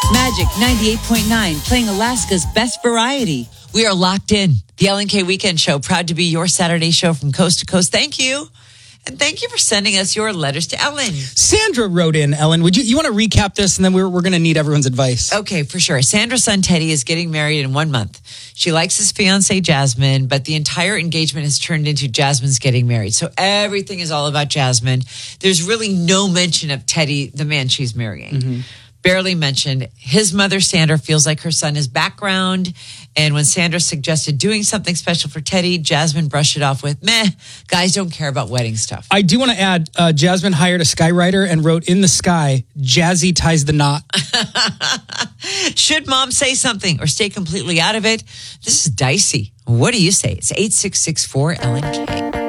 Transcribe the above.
Magic 98.9, playing Alaska's best variety. We are locked in. The LNK Weekend Show, proud to be your Saturday show from coast to coast. Thank you. And thank you for sending us your letters to Ellen. Sandra wrote in, Ellen. Would you want to recap this, and then we're going to need everyone's advice. Okay, for sure. Sandra's son, Teddy, is getting married in 1 month. She likes his fiancée, Jasmine, but the entire engagement has turned into Jasmine's getting married. So everything is all about Jasmine. There's really no mention of Teddy, the man she's marrying. Mm-hmm. Barely mentioned. His mother, Sandra, feels like her son is background. And when Sandra suggested doing something special for Teddy, Jasmine brushed it off with, meh, guys don't care about wedding stuff. I do want to add, Jasmine hired a skywriter and wrote in the sky, Jazzy ties the knot. Should mom say something or stay completely out of it? This is dicey. What do you say? It's 8664 LNK.